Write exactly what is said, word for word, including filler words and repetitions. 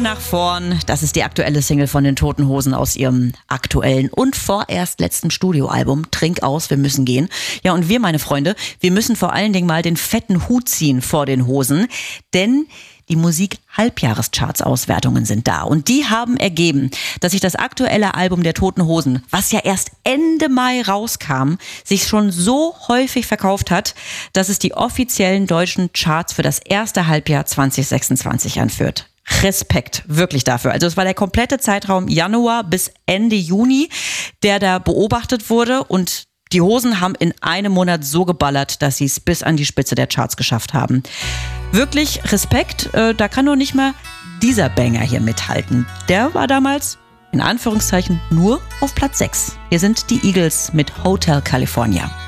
nach vorn. Das ist die aktuelle Single von den Toten Hosen aus ihrem aktuellen und vorerst letzten Studioalbum Trink aus, wir müssen gehen. Ja, und wir, meine Freunde, wir müssen vor allen Dingen mal den fetten Hut ziehen vor den Hosen, denn die Musik-Halbjahrescharts-Auswertungen sind da. Und die haben ergeben, dass sich das aktuelle Album der Toten Hosen, was ja erst Ende Mai rauskam, sich schon so häufig verkauft hat, dass es die offiziellen deutschen Charts für das erste Halbjahr zwanzig sechsundzwanzig anführt. Respekt, wirklich dafür. Also es war der komplette Zeitraum Januar bis Ende Juni, der da beobachtet wurde, und die Hosen haben in einem Monat so geballert, dass sie es bis an die Spitze der Charts geschafft haben. Wirklich Respekt, äh, da kann doch nicht mal dieser Banger hier mithalten. Der war damals, in Anführungszeichen, nur auf Platz sechs. Hier sind die Eagles mit Hotel California.